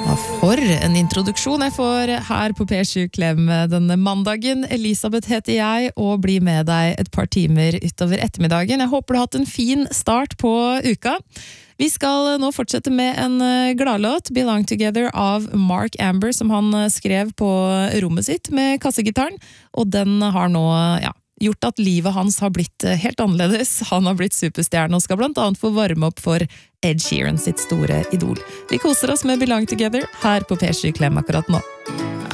For en introduksjon jeg får her på P7 Klem denne mandagen. Elisabeth heter jeg og blir med deg et par timer utover ettermiddagen. Jeg håper du har hatt en fin start på uka. Vi skal nå fortsette med en gladlåt, Belong Together av Mark Amber, som han skrev på rommet sitt med kassegitaren, og den har nå, gjort at livet hans har blitt helt annerledes. Han har blitt superstjerne og skal blant annet få varme opp for Ed Sheeran sitt store idol. Vi koser oss med Belong Together her på P7 Klem akkurat nå.